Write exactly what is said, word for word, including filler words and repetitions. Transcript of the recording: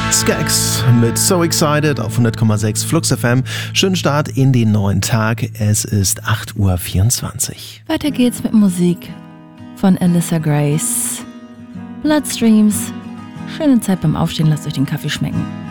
Skaggs mit So Excited auf hundert Komma sechs Flux F M. Schönen Start in den neuen Tag. Es ist acht Uhr vierundzwanzig. Weiter geht's mit Musik von Alyssa Grace. Bloodstreams. Schöne Zeit beim Aufstehen, lasst euch den Kaffee schmecken.